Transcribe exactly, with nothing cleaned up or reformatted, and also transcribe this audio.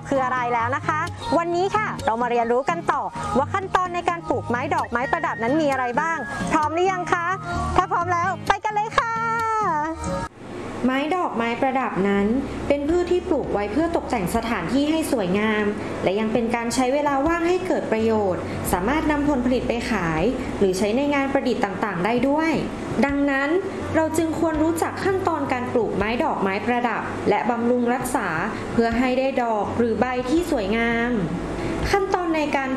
คืออะไรแล้วนะคะ วันนี้ค่ะเรามาเรียนรู้กันต่อว่าขั้นตอนในการปลูกไม้ดอกไม้ประดับนั้นมีอะไรบ้าง พร้อมหรือยังคะถ้าพร้อมแล้วไปกันเลยค่ะไม้ดอกไม้ประดับนั้นเป็นพืชที่ปลูกไว้เพื่อตกแต่งสถานที่ให้สวยงามและยังเป็นการใช้เวลาว่างให้เกิดประโยชน์สามารถนำผลผลิตไปขายหรือใช้ในงานประดิษฐ์ต่างๆได้ด้วยดังนั้นเราจึงควรรู้จักขั้นตอนการปลูกไม้ดอกไม้ประดับและบำรุงรักษาเพื่อให้ได้ดอกหรือใบที่สวยงามขั้นตอนในการ